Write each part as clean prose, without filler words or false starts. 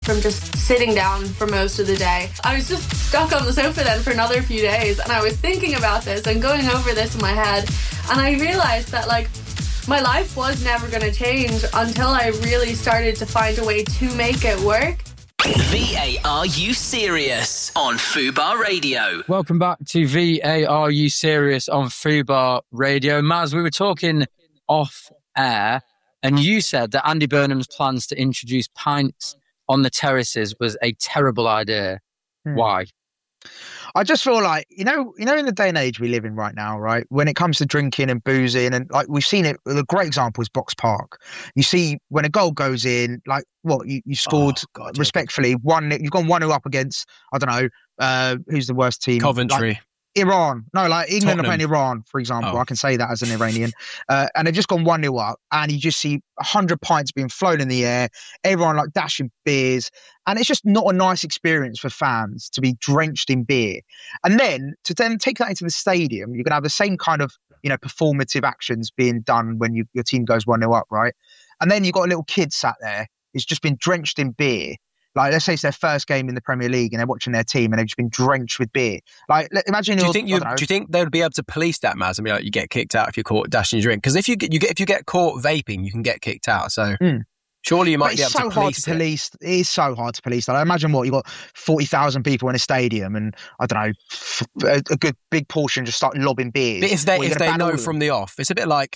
from just sitting down for most of the day. I was just stuck on the sofa then for another few days, and I was thinking about this and going over this in my head, and I realised that, like, my life was never going to change until I really started to find a way to make it work. VAR You Serious on Fubar Radio. Welcome back to VAR You Serious on Fubar Radio. Maz, we were talking off air, and you said that Andy Burnham's plans to introduce pints on the terraces was a terrible idea. Why? I just feel like, you know, in the day and age we live in right now, right, when it comes to drinking and boozing, and like we've seen it, a great example is Box Park. You see when a goal goes in, like what you scored respectfully, you've gone 1-0 up against, I don't know, who's the worst team? Coventry. Like, Iran. No, like England Tottenham. are playing Iran, for example. I can say that as an Iranian. And they've just gone 1-0 up, and you just see 100 pints being flown in the air, everyone like dashing beers. And it's just not a nice experience for fans to be drenched in beer. And then to then take that into the stadium, you're going to have the same kind of, you know, performative actions being done when your team goes 1-0 up, right? And then you've got a little kid sat there who's just been drenched in beer. Like, let's say it's their first game in the Premier League and they're watching their team and they've just been drenched with beer. Like, imagine. Do you think they would be able to police that, Maz, and be like, you get kicked out if you're caught dashing your drink? Because if you get caught vaping, you can get kicked out. So surely you might be able to police it. It is so hard to police that. I imagine you've got 40,000 people in a stadium, and I don't know, a good big portion just start lobbing beers. But if they know from the off, it's a bit like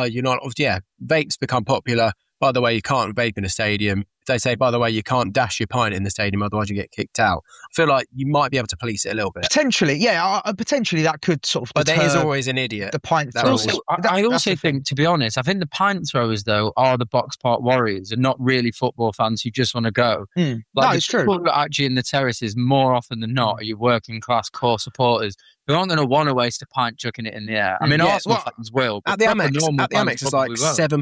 vapes become popular. By the way, you can't vape in a stadium. They say, by the way, you can't dash your pint in the stadium, otherwise you get kicked out. I feel like you might be able to police it a little bit. Potentially, yeah. Potentially that could sort of. But there is always an idiot. The pint throwers. I also think, to be honest, I think the pint throwers, though, are the Box Park warriors and not really football fans who just want to go. No, it's true. People that are actually in the terraces, more often than not, are your working class core supporters who aren't going to want to waste a pint chucking it in the air. I mean, Arsenal fans will. At the Amex, it's like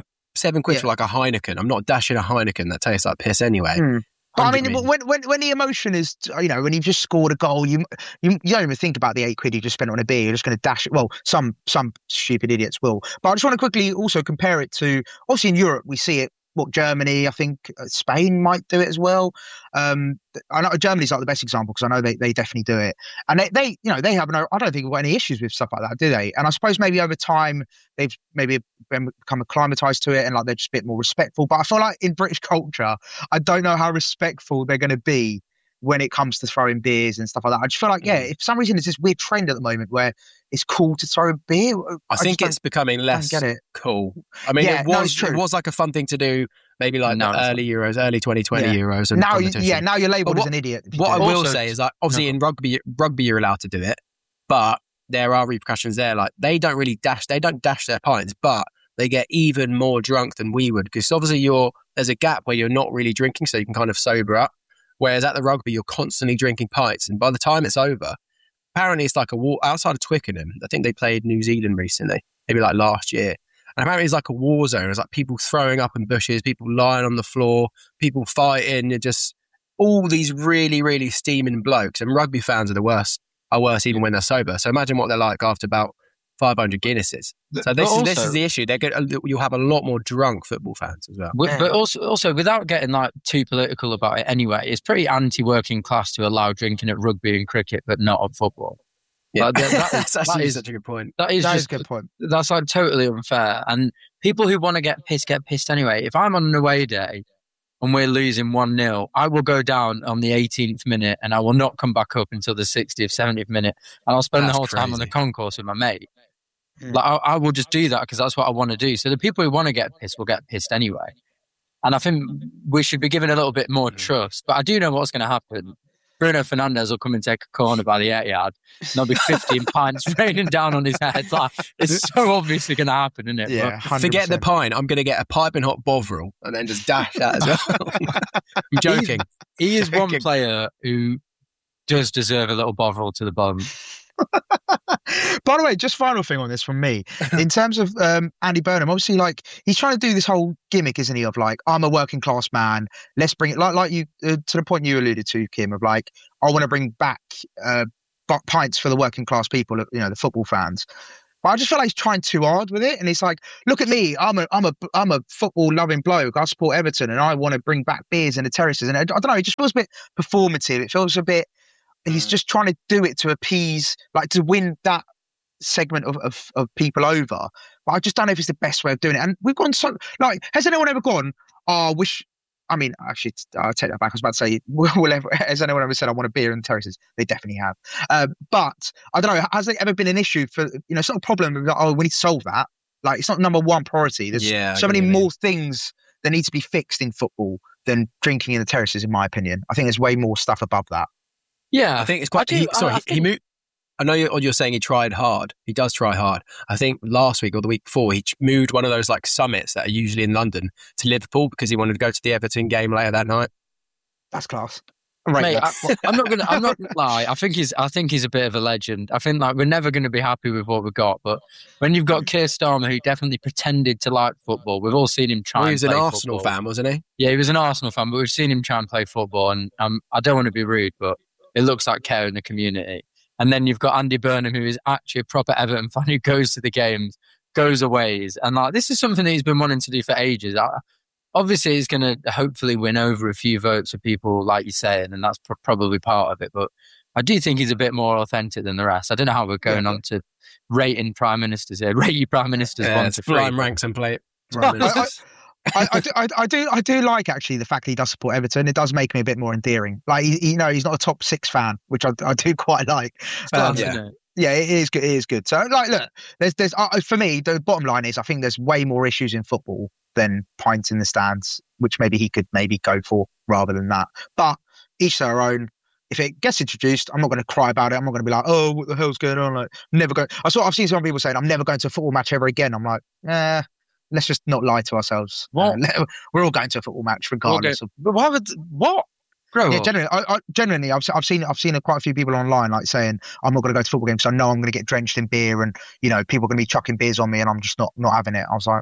£7 for like a Heineken. I'm not dashing a Heineken that tastes like piss anyway. But I mean, when the emotion is, you know, when you've just scored a goal, you don't even think about the £8 you just spent on a beer. You're just going to dash it. Well, some stupid idiots will. But I just want to quickly also compare it to, obviously in Europe we see it. Germany, I think Spain might do it as well. I know Germany's like the best example because I know they definitely do it, and they have no. I don't think they've got any issues with stuff like that, do they? And I suppose maybe over time they've maybe become acclimatized to it, and like they're just a bit more respectful. But I feel like in British culture, I don't know how respectful they're going to be when it comes to throwing beers and stuff like that. I just feel like, if for some reason it's this weird trend at the moment where it's cool to throw a beer. I think it's becoming less cool. I mean, it was like a fun thing to do, maybe like the early Euros, early 2020 Euros. And now you're labelled as an idiot. What I will say is, like, obviously in rugby you're allowed to do it, but there are repercussions there. Like, they don't dash their pints, but they get even more drunk than we would, because obviously there's a gap where you're not really drinking, so you can kind of sober up. Whereas at the rugby, you're constantly drinking pints, and by the time it's over, apparently it's like a war outside of Twickenham. I think they played New Zealand recently, maybe like last year. And apparently it's like a war zone. It's like people throwing up in bushes, people lying on the floor, people fighting, just all these really, really steaming blokes. And rugby fans are worse even when they're sober. So imagine what they're like after about 500 Guinnesses. So this is the issue. You'll have a lot more drunk football fans as well. But also, without getting like too political about it anyway, it's pretty anti-working class to allow drinking at rugby and cricket, but not at football. Yeah, that's actually such a good point. That is a good point. That's like totally unfair. And people who want to get pissed anyway. If I'm on an away day and we're losing 1-0, I will go down on the 18th minute and I will not come back up until the 60th, 70th minute. And I'll spend the whole time on the concourse with my mate. Like, I will just do that because that's what I want to do. So the people who want to get pissed will get pissed anyway. And I think we should be given a little bit more trust. But I do know what's going to happen. Bruno Fernandes will come and take a corner by the 8-yard. And there'll be 15 pints raining down on his head. Like, it's so obviously going to happen, isn't it? Yeah, 100%. Forget the pint. I'm going to get a piping hot Bovril and then just dash that as well. I'm joking. He is one player who does deserve a little Bovril to the bottom. By the way, just final thing on this from me. In terms of Andy Burnham, obviously, like, he's trying to do this whole gimmick, isn't he, of like, I'm a working class man. Let's bring it like you to the point you alluded to, Kim, of like, I want to bring back pints for the working class people, you know, the football fans. But I just feel like he's trying too hard with it. And it's like, look at me. I'm a football loving bloke. I support Everton and I want to bring back beers in the terraces. And I don't know, it just feels a bit performative. It feels a bit, he's just trying to do it to appease, like to win that segment of people over. But I just don't know if it's the best way of doing it. And we've gone so, like, has anyone ever gone, actually, I'll take that back. I was about to say, has anyone ever said, I want a beer in the terraces? They definitely have. But I don't know, has there ever been an issue for, it's not a problem. We need to solve that. Like, it's not number one priority. There's so many more things that need to be fixed in football than drinking in the terraces, in my opinion. I think there's way more stuff above that. Yeah. I think it's quite, he moved. I know you're saying he tried hard. He does try hard. I think last week or the week before, he moved one of those like summits that are usually in London to Liverpool because he wanted to go to the Everton game later that night. That's class. Mate, I'm not gonna lie. I think he's a bit of a legend. I think like we're never going to be happy with what we've got, but when you've got Keir Starmer, who definitely pretended to like football, we've all seen him try. Well, he was and play an Arsenal football. fan, wasn't he? Yeah, he was an Arsenal fan, but we've seen him try and play football, and I don't want to be rude, but it looks like care in the community. And then you've got Andy Burnham, who is actually a proper Everton fan who goes to the games, goes away. And like, this is something that he's been wanting to do for ages. Obviously, he's going to hopefully win over a few votes of people, like you're saying, and that's probably part of it. But I do think he's a bit more authentic than the rest. I don't know how we're going on to rating prime ministers here. Rate your prime ministers 1 to 3. Prime ranks and play. I do like actually the fact that he does support Everton. It does make me a bit more endearing. Like he's not a top 6 fan, which I do quite like. Yeah, it is good. It is good. So like, look, there's for me the bottom line is I think there's way more issues in football than pints in the stands, which maybe he could go for rather than that. But each their own. If it gets introduced, I'm not going to cry about it. I'm not going to be like, oh, what the hell's going on? Like, never going. I've seen some people saying I'm never going to a football match ever again. I'm like, let's just not lie to ourselves. We're all going to a football match regardless. But what? Yeah, genuinely, I've seen quite a few people online like saying I'm not going to go to football games because I know I'm going to get drenched in beer and people are going to be chucking beers on me and I'm just not having it. I was like,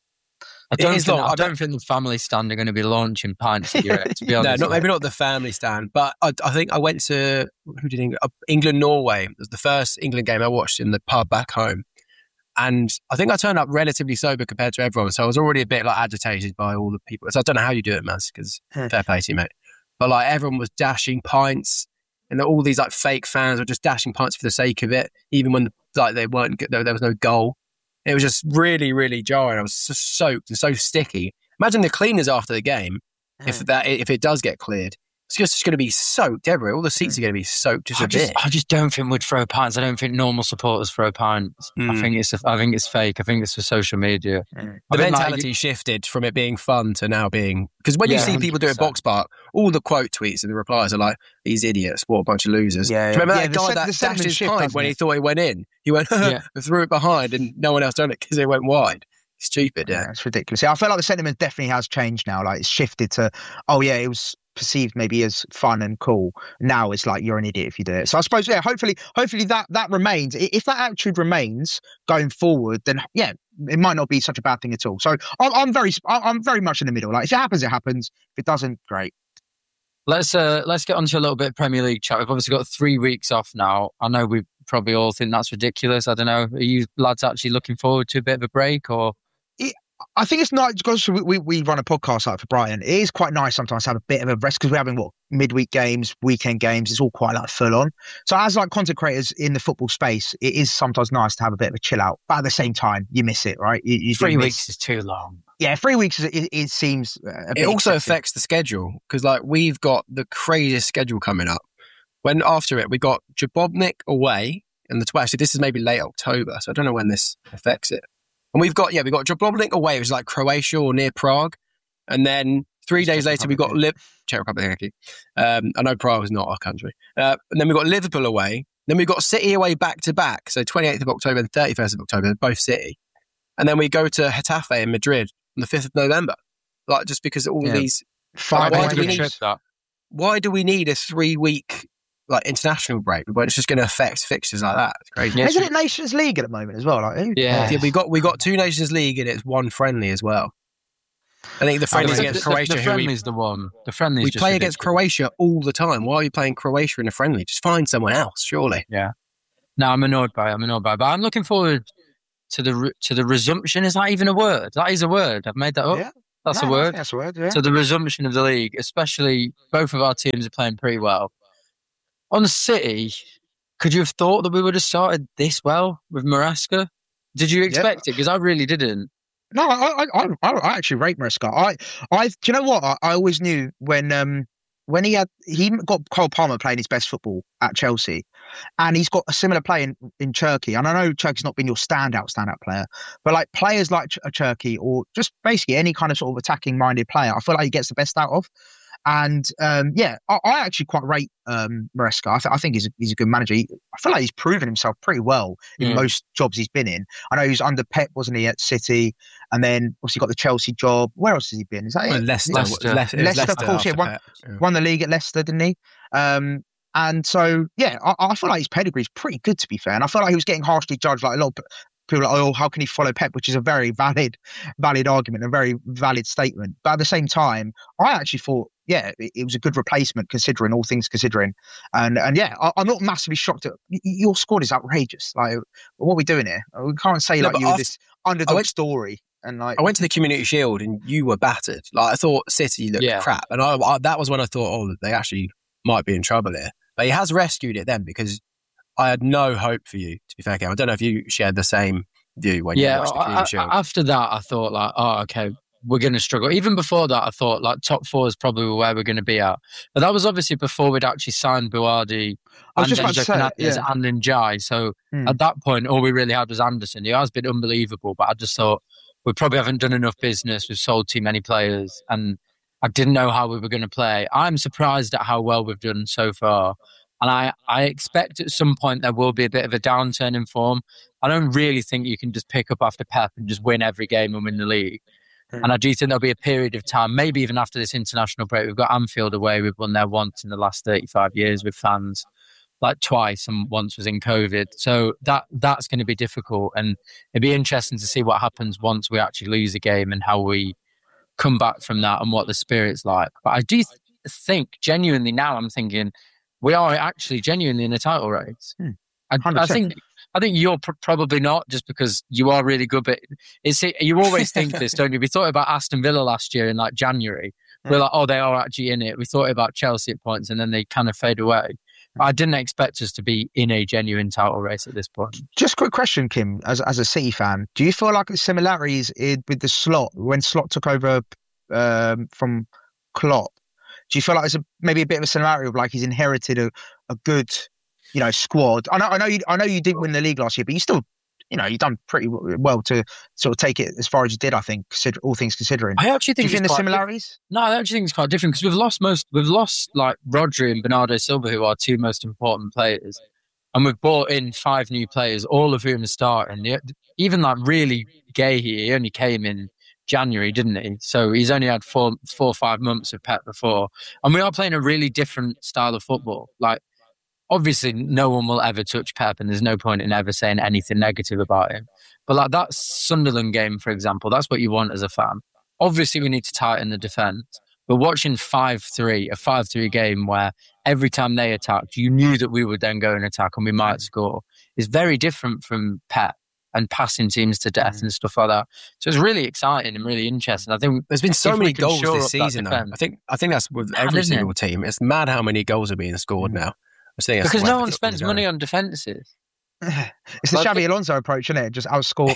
I don't think the family stand are going to be launching pints at your head, to be honest. No, maybe not the family stand, but I think I went to England-Norway. It was the first England game I watched in the pub back home. And I think I turned up relatively sober compared to everyone. So I was already a bit like agitated by all the people. So I don't know how you do it, Maz, because fair play to you, mate. But like everyone was dashing pints and all these like fake fans were just dashing pints for the sake of it, even when they weren't good, there was no goal. It was just really, really jarring. I was just soaked and so sticky. Imagine the cleaners after the game, if it does get cleared. It's just going to be soaked everywhere. All the seats are going to be soaked just a bit. I just don't think we'd throw pints. I don't think normal supporters throw pints. I think it's fake. I think it's for social media. The mentality shifted from it being fun to now being... Because when you see people do it at Box Park, all the quote tweets and the replies are like, these idiots, what a bunch of losers. Do you remember that guy that dashed his pint when he thought he went in? He went, threw it behind and no one else done it because it went wide. Stupid, yeah. It's ridiculous. I feel like the sentiment definitely has changed now. Like it's shifted to, it was perceived maybe as fun and cool. Now it's like you're an idiot if you do it. So I suppose, hopefully that remains. If that attitude remains going forward, then it might not be such a bad thing at all. So I'm very much in the middle. Like if it happens, it happens. If it doesn't, great. Let's get on to a little bit of Premier League chat. We've obviously got 3 weeks off now. I know we probably all think that's ridiculous. I don't know. Are you lads actually looking forward to a bit of a break or? I think it's nice because we run a podcast out for Brighton. It is quite nice sometimes to have a bit of a rest because we're having midweek games, weekend games. It's all quite like full on. So as like content creators in the football space, it is sometimes nice to have a bit of a chill out. But at the same time, you miss it, right? 3 weeks is too long. Yeah, 3 weeks it seems. It also affects the schedule because like we've got the craziest schedule coming up. When after it we got Dubrovnik away, and actually this is maybe late October, so I don't know when this affects it. And we've got Dubrovnik away, which is like Croatia or near Prague. And then 3 days later, we got Czech Republic, thank you. I know Prague is not our country. And then we got Liverpool away. Then we got City away back to back. So 28th of October and 31st of October, both City. And then we go to Getafe in Madrid on the 5th of November. Like just because all these... Why do we need a 3 week like international break, but it's just going to affect fixtures like that? It's crazy. Isn't it Nations League at the moment as well? Like, we got 2 Nations League and it's 1 friendly as well. I think the friendly's against Croatia. The friendly's the one. The friendly's we play against Croatia all the time. Why are you playing Croatia in a friendly? Just find someone else, surely. Yeah. No, I'm annoyed by it. But I'm looking forward to the resumption. Is that even a word? That is a word. I've made that up. Yeah. That's a No, word. That's a word. Yeah. To the resumption of the league, especially both of our teams are playing pretty well. On City, could you have thought that we would have started this well with Maresca? Did you expect it? Because I really didn't. No, I actually rate Maresca. Do you know what? I always knew when he got Cole Palmer playing his best football at Chelsea, and he's got a similar play in Turkey. And I know Turkey's not been your standout player, but like players like Turkey, or just basically any kind of sort of attacking minded player, I feel like he gets the best out of. And I actually quite rate Maresca. I think he's a good manager. I feel like he's proven himself pretty well in most jobs he's been in. I know he was under Pep, wasn't he, at City, and then obviously got the Chelsea job. Where else has he been? Is that it? Leicester, of course. Yeah, won the league at Leicester, didn't he? And so I feel like his pedigree is pretty good, to be fair. And I feel like he was getting harshly judged. Like a lot of people are like, oh, how can he follow Pep? Which is a very valid argument, a very valid statement. But at the same time, I actually thought, it was a good replacement considering all things considering. And I'm not massively shocked at your squad is outrageous. Like, what are we doing here? We can't say you're this underdog story. And like, I went to the Community Shield and you were battered. Like, I thought City looked crap, and that was when I thought, they actually might be in trouble here. But he has rescued it then, because I had no hope for you, to be fair, Cam. I don't know if you shared the same view when you watched the Community Shield. After that, I thought okay, we're going to struggle. Even before that, I thought top four is probably where we're going to be at. But that was obviously before we'd actually signed Buardi and Ndiaye. So at that point, all we really had was Anderson. He has been unbelievable, but I just thought we probably haven't done enough business. We've sold too many players, and I didn't know how we were going to play. I'm surprised at how well we've done so far. And I expect at some point there will be a bit of a downturn in form. I don't really think you can just pick up after Pep and just win every game and win the league. And I do think there'll be a period of time, maybe even after this international break. We've got Anfield away. We've won there once in the last 35 years with fans, like twice, and once was in COVID. So that's going to be difficult. And it'd be interesting to see what happens once we actually lose a game and how we come back from that and what the spirit's like. But I do think genuinely now I'm thinking we are actually genuinely in a title race. I think you're probably not, just because you are really good. But you always think this, don't you? We thought about Aston Villa last year in like January. We're like, oh, they are actually in it. We thought about Chelsea at points, and then they kind of fade away. I didn't expect us to be in a genuine title race at this point. Just a quick question, Kim, as a City fan, do you feel like the similarities with the Slot, when Slot took over from Klopp? Do you feel like there's maybe a bit of a scenario of like he's inherited a good, squad? I know you didn't win the league last year, but you still, you've done pretty well to sort of take it as far as you did, I think, all things considering. I actually think do you think the similarities? No, I actually think it's quite different, because we've lost like Rodri and Bernardo Silva, who are two most important players, and we've brought in 5 new players, all of whom are starting. Even like really Gay here, he only came in January, didn't he? So he's only had 4 or 5 months of Pep before. And we are playing a really different style of football. Like, obviously, no one will ever touch Pep, and there's no point in ever saying anything negative about him. But like that Sunderland game, for example, that's what you want as a fan. Obviously, we need to tighten the defence. But watching 5-3, a 5-3 game where every time they attacked, you knew that we would then go and attack and we might score, is very different from Pep and passing teams to death and stuff like that. So it's really exciting and really interesting. I think there's been so many goals this season, though. I think that's with every single team. It's mad how many goals are being scored now. Because no one spends money on defences. It's the Xabi Alonso approach, isn't it? Just outscore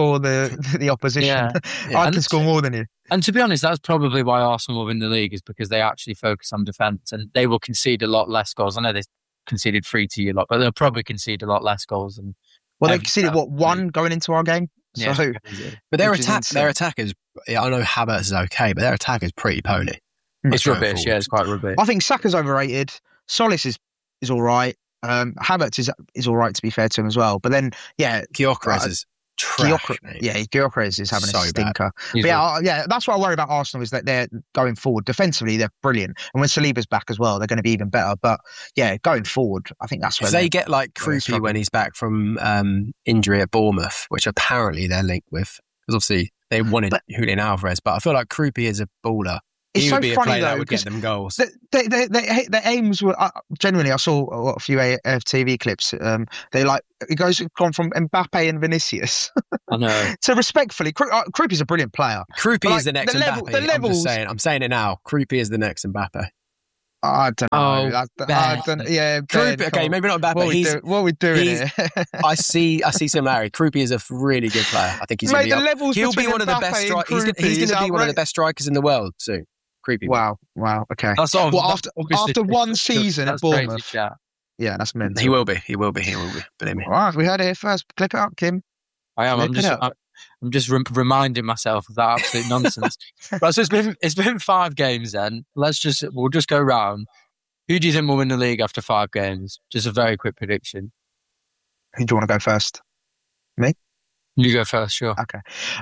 the opposition. Yeah. I can score more than you. And to be honest, that's probably why Arsenal will win the league, is because they actually focus on defence, and they will concede a lot less goals. I know they conceded 3 to you lot, but they'll probably concede a lot less goals than. Well, they've conceded, 1 going into our game? Yeah. So, but their attack is, I know Havertz is okay, but their attack is pretty poorly. It's rubbish, it's quite rubbish. I think Saka's overrated. Solis is all right. Havertz is all right, to be fair to him as well. But then, Gyökeres is trash. Gyökeres is having a stinker. But that's what I worry about Arsenal, is that they're going forward. Defensively, they're brilliant. And when Saliba's back as well, they're going to be even better. But going forward, I think that's where they get like Krupi when he's back from injury at Bournemouth, which apparently they're linked with. Because obviously they wanted Julian Alvarez, but I feel like Krupi is a baller. It's He so would be a funny player that though would get because them goals. their aims were genuinely. I saw a few AFTV clips. It goes from Mbappe and Vinicius. I know. So respectfully, Krupi's a brilliant player. Krupi But, is the next the Mbappe. levels. I'm just saying. I'm saying it now. Krupi is the next Mbappe. I don't know. Ben. Yeah, Ben, Krupi, okay, maybe not Mbappe. What are we doing here? I see similarity. Krupi is a really good player. I think he's going to be. the levels He'll be between one of the Mbappe best and strikers. Krupi He's going is to be one of the outrageous. best strikers in the world soon. Creepy. Wow. Okay. That's all. Well, after one season at Bournemouth. Yeah, that's mental. He will be. Believe me. All right, we heard it here first. Clip it up, Kim. I am. I'm just reminding myself of that absolute nonsense. Right, so it's been 5 games. Then we'll just go round. Who do you think will win the league after 5 games? Just a very quick prediction. Who do you want to go first? Me? You go first, sure. Okay.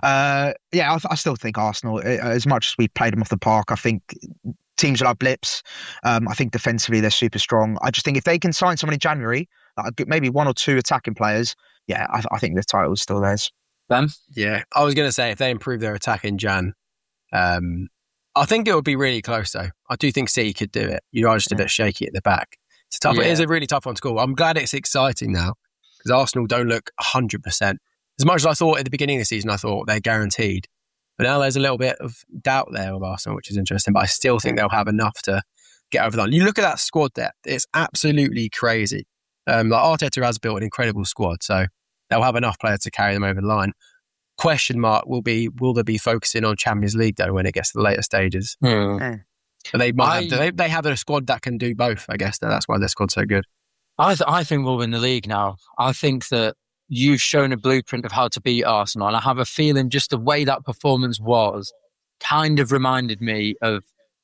I still think Arsenal, as much as we played them off the park, I think teams like blips. I think defensively they're super strong. I just think if they can sign someone in January, like maybe 1 or 2 attacking players, I think the title's still theirs. Ben? Yeah, I was going to say if they improve their attack in Jan, I think it would be really close though. I do think City could do it. You are just a bit shaky at the back. It's tough. Yeah. It is a really tough one to score. I'm glad it's exciting now because Arsenal don't look 100%. As much as I thought at the beginning of the season, I thought they're guaranteed. But now there's a little bit of doubt there with Arsenal, which is interesting. But I still think they'll have enough to get over the line. You look at that squad depth, it's absolutely crazy. Arteta has built an incredible squad, so they'll have enough players to carry them over the line. Question mark will they be focusing on Champions League though when it gets to the later stages? But they they have a squad that can do both. I guess that's why their squad's so good. I think we'll win the league now. I think that you've shown a blueprint of how to beat Arsenal, and I have a feeling just the way that performance was kind of reminded me of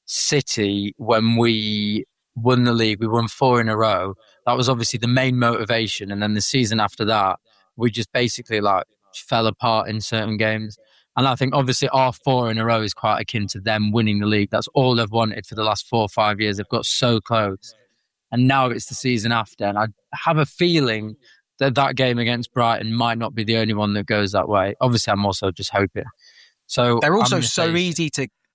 City when we won the league. We won 4 in a row. That was obviously the main motivation, and then the season after that, we just basically fell apart in certain games. And I think obviously our 4 in a row is quite akin to them winning the league. That's all they've wanted for the last 4 or 5 years. They've got so close. And now it's the season after. And I have a feeling that game against Brighton might not be the only one that goes that way. Obviously, I'm also just hoping. So they're also so easy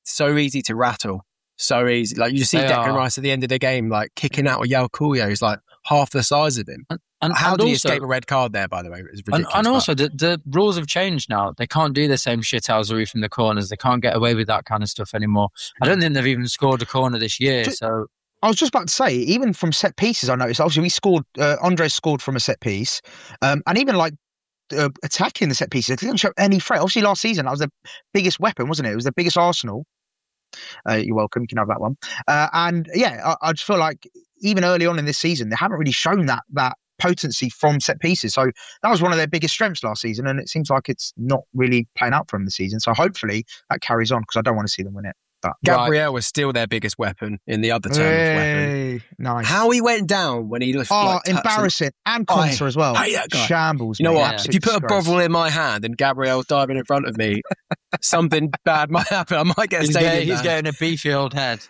to rattle. So easy. Like you see Declan Rice at the end of the game, like kicking out with Yao Coolio, who's like half the size of him. And how did he also escape a red card there, by the way? It was ridiculous. And also, the rules have changed now. They can't do the same shithousery from the corners. They can't get away with that kind of stuff anymore. I don't think they've even scored a corner this year. So I was just about to say, even from set pieces, I noticed, obviously we scored, Andres scored from a set piece. And even attacking the set pieces, they didn't show any threat. Obviously last season, that was the biggest weapon, wasn't it? It was the biggest Arsenal. You're welcome. You can have that one. I just feel like even early on in this season, they haven't really shown that potency from set pieces. So that was one of their biggest strengths last season, and it seems like it's not really playing out for them this season. So hopefully that carries on because I don't want to see them win it. But Gabriel was still their biggest weapon in the other term of weapon. Nice. How he went down when he looked embarrassing. And Conser as well. Shambles. You know what? Yeah. If you put a bovril in my hand and Gabriel's diving in front of me, something bad might happen. I might get a he's getting a beefy old head.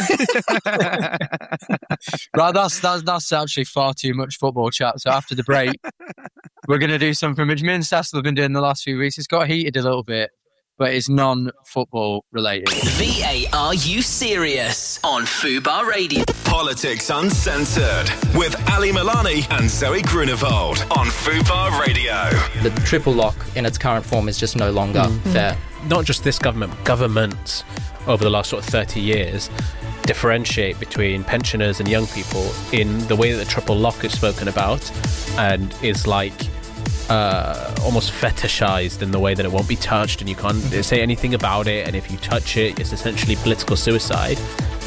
Right, that's actually far too much football chat. So after the break, we're going to do something which me and Cecil have been doing the last few weeks. It's got heated a little bit, but it's non-football related. VARU Serious on Fubar Radio. Politics Uncensored with Ali Milani and Zoe Grunewald on Fubar Radio. The triple lock in its current form is just no longer fair. Not just this government, governments over the last 30 years differentiate between pensioners and young people in the way that the triple lock is spoken about and is almost fetishized in the way that it won't be touched and you can't say anything about it, and if you touch it, it's essentially political suicide.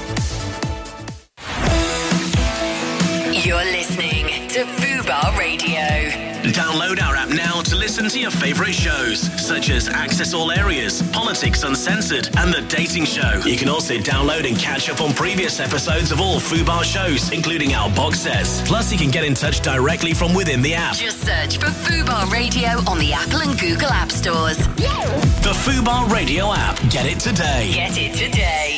You're listening to Fubar Radio. Download our app now to listen to your favourite shows, such as Access All Areas, Politics Uncensored, and The Dating Show. You can also download and catch up on previous episodes of all Fubar shows, including our box sets. Plus, you can get in touch directly from within the app. Just search for Fubar Radio on the Apple and Google App Stores. The Fubar Radio app. Get it today. Get it today.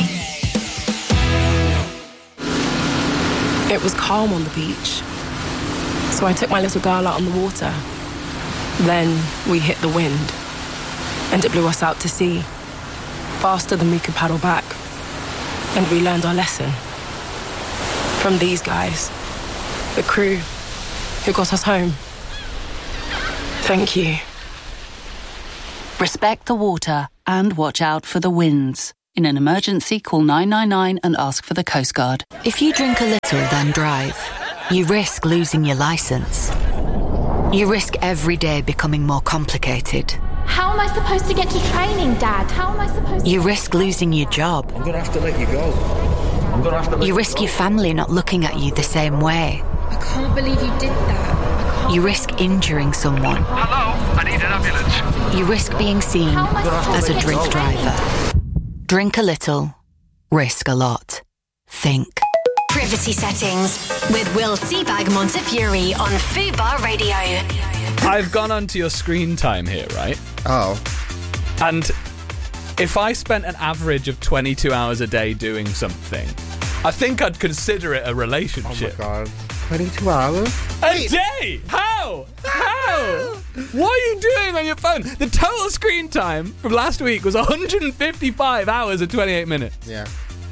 It was calm on the beach, so I took my little girl out on the water. Then we hit the wind, and it blew us out to sea, faster than we could paddle back. And we learned our lesson. From these guys. The crew who got us home. Thank you. Respect the water and watch out for the winds. In an emergency, call 999 and ask for the Coast Guard. If you drink a little, then drive, you risk losing your licence. You risk every day becoming more complicated. How am I supposed to get to training, Dad? How am I supposed to... You risk losing your job. I'm going to have to let you go. You risk your family not looking at you the same way. I can't believe you did that. You risk injuring someone. Hello, I need an ambulance. You risk being seen as a drink driver. Drink a little, risk a lot. Think. Privacy settings with Will Seabag Montefiore on Fubar Radio. I've gone onto your screen time here, right? Oh. And if I spent an average of 22 hours a day doing something, I think I'd consider it a relationship. Oh my God. 22 hours? A day? How? What are you doing on your phone? The total screen time from last week was 155 hours and 28 minutes. Yeah.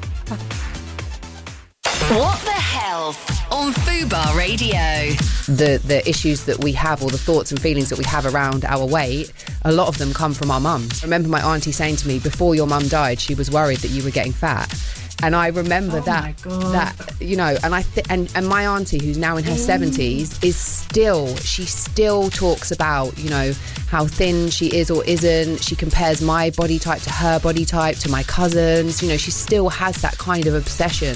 What the hell? On Fubar Radio. The issues that we have, or the thoughts and feelings that we have around our weight, a lot of them come from our mums. I remember my auntie saying to me, before your mum died, she was worried that you were getting fat. And I remember that, you know, and and my auntie, who's now in her 70s, she still talks about, you know, how thin she is or isn't. She compares my body type to her body type, to my cousins. You know, she still has that kind of obsession.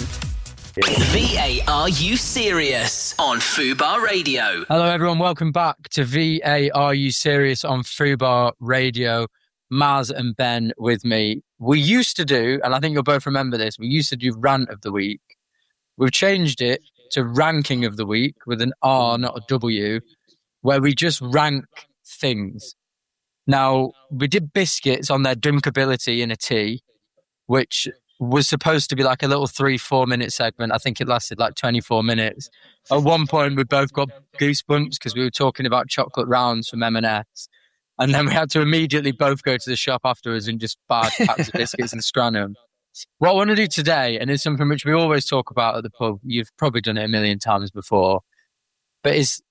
Are You Serious? On Fubar Radio. Hello, everyone. Welcome back to Are You Serious? On Fubar Radio. Maz and Ben with me. We used to do, and I think you'll both remember this, we used to do Rant of the Week. We've changed it to Ranking of the Week with an R, not a W, where we just rank things. Now, we did biscuits on their drinkability in a tea, which was supposed to be like a little 3-4 minute segment. I think it lasted like 24 minutes. At one point, we both got goosebumps because we were talking about chocolate rounds from M&S. And then we had to immediately both go to the shop afterwards and just buy packs of biscuits and Scranum. What I want to do today, and it's something which we always talk about at the pub, you've probably done it a million times before, but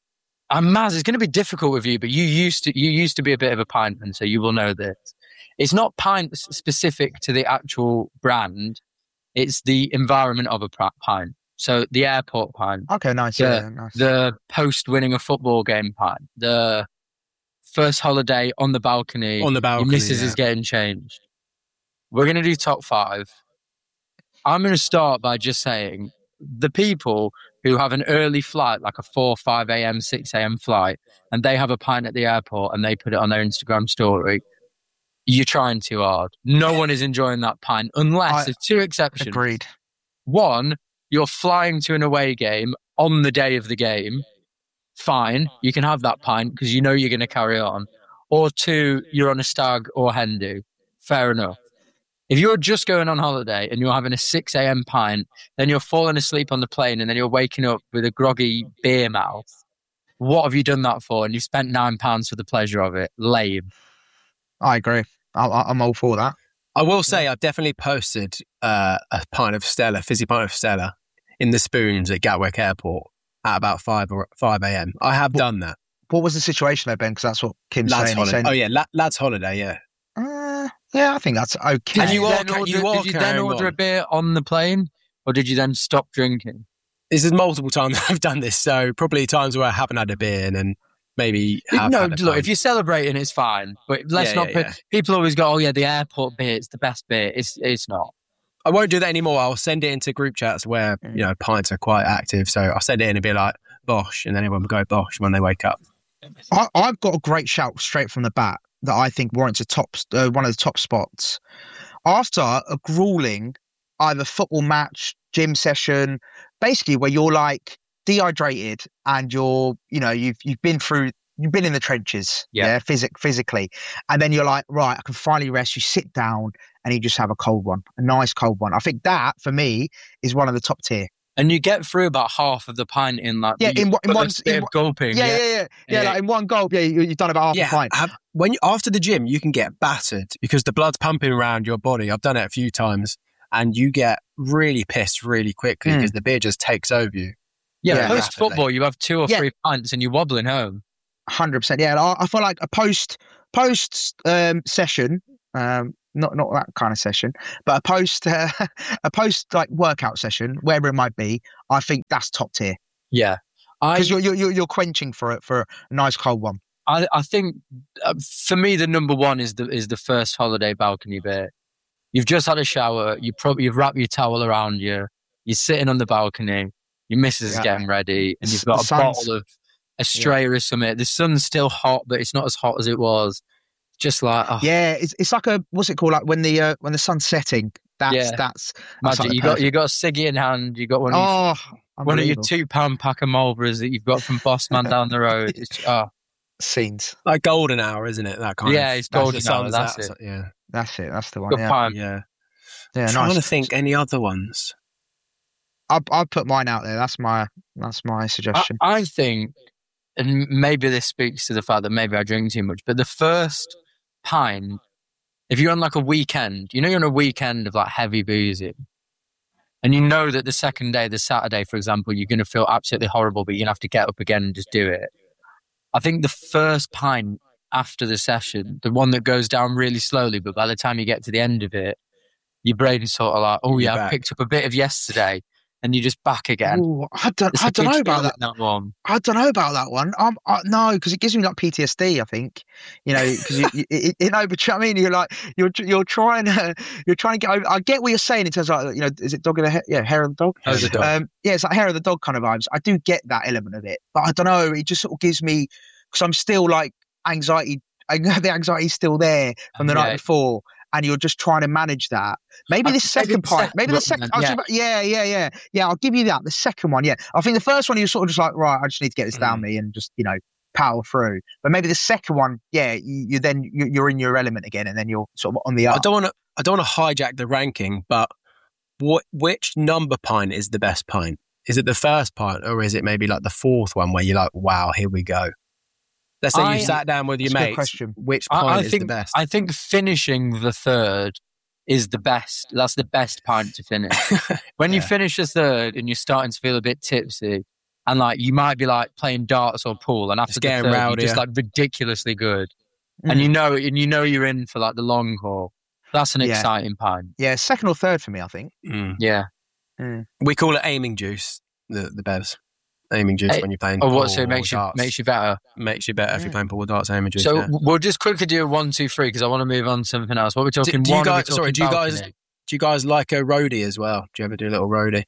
Maz, it's going to be difficult with you, but you used to be a bit of a pintman, so you will know this. It's not pint specific to the actual brand, it's the environment of a pint. So the airport pint. Okay, nice. Nice. The post-winning a football game pint. The first holiday on the balcony. Your missus is getting changed. We're going to do top 5. I'm going to start by just saying the people who have an early flight, like a 4, 5 a.m., 6 a.m. flight, and they have a pint at the airport and they put it on their Instagram story, you're trying too hard. No one is enjoying that pint unless there's 2 exceptions. Agreed. 1, you're flying to an away game on the day of the game. Fine, you can have that pint because you know you're going to carry on. Or 2, you're on a stag or hen do. Fair enough. If you're just going on holiday and you're having a 6 a.m. pint, then you're falling asleep on the plane and then you're waking up with a groggy beer mouth. What have you done that for? And you've spent £9 for the pleasure of it. Lame. I agree. I'm all for that. I will say I've definitely posted a pint of Stella, fizzy pint of Stella, in the spoons at Gatwick Airport at about 5 a.m. I have done that. What was the situation there, Ben? Because that's what Kim's saying. Oh, yeah, lads' holiday, yeah. Yeah, I think that's okay. Did you then order a beer on the plane, or did you then stop drinking? This is multiple times I've done this, so probably times where I haven't had a beer and then maybe have had a pint. Look, if you're celebrating, it's fine. But let's not put... People always go, oh yeah, the airport beer, it's the best beer. It's not. I won't do that anymore. I'll send it into group chats where, you know, pints are quite active. So I'll send it in and be like, Bosh, and then everyone will go Bosh when they wake up. I've got a great shout straight from the bat that I think warrants one of the top spots. After a grueling either football match, gym session, basically where you're like dehydrated and you've been in the trenches, physically, and then you're like, right, I can finally rest. You sit down and you just have a nice cold one. I think that for me is one of the top tier. And you get through about half of the pint in like in one gulping. Yeah. Like in one gulp, you've done about half a pint. After the gym, you can get battered because the blood's pumping around your body. I've done it a few times, and you get really pissed really quickly because the beer just takes over you. Yeah, post football, you have 2 or 3 pints and you're wobbling home. 100%. Yeah, I feel like a post session, not that kind of session, but a post like workout session, wherever it might be. I think that's top tier. Yeah, because you're quenching for a nice cold one. I think for me the number one is the first holiday balcony beer. You've just had a shower. You've wrapped your towel around you. You're sitting on the balcony. Your missus is getting ready, and you've got a bottle of Estrella or something. The sun's still hot, but it's not as hot as it was. Just like it's like what's it called? Like when the sun's setting. That's magic. You got a ciggy in hand. You got one of your £2 pack of Marlboros that you've got from Bossman down the road. It's scenes like golden hour, isn't it? That kind of it's golden hour. That's it. Yeah, that's it. That's the one. Good Yeah. I'm trying to think any other ones. I'll put mine out there. That's my suggestion. I think, and maybe this speaks to the fact that maybe I drink too much, but the first pint, if you're on like a weekend, you're on a weekend of like heavy boozing, and you know that the second day, the Saturday, for example, you're going to feel absolutely horrible, but you're going to have to get up again and just do it. I think the first pint after the session, the one that goes down really slowly, but by the time you get to the end of it, your brain is sort of like, I picked up a bit of yesterday. And you're just back again. Ooh, I don't know about that one. I don't know about that one. No, because it gives me like PTSD. I think, because but I mean, you're like you're trying to get over. I get what you're saying in terms of like, is it dog of the hair of the dog? Hair of the dog. It's like hair of the dog kind of vibes. I do get that element of it, but I don't know. It just sort of gives me, because I'm still like anxiety. The anxiety's still there from the night before. And you're just trying to manage that. Maybe the second pint. Maybe the second. Yeah. I'll give you that. The second one. Yeah. I think the first one you're sort of just like, right, I just need to get this down me and just power through. But maybe the second one, you're in your element again, and then you're sort of on the up. I don't want to hijack the ranking, but which number pint is the best pint? Is it the first pint, or is it maybe like the fourth one where you're like, wow, here we go? Let's say you sat down with your mates. Which pint is the best? I think finishing the third is the best. That's the best pint to finish. When you finish the third and you're starting to feel a bit tipsy, and like you might be like playing darts or pool, and after the third, you're just like ridiculously good, and you know you're in for like the long haul. That's an exciting pint. Yeah, second or third for me, I think. Yeah, we call it aiming juice. The bevs. Aiming juice when you're playing pool. Oh, so it makes you better? Makes you better if you're playing pool darts, aiming juice. So we'll just quickly do a 1, 2, 3 because I want to move on to something else. What we're talking? Do you guys like a roadie as well? Do you ever do a little roadie?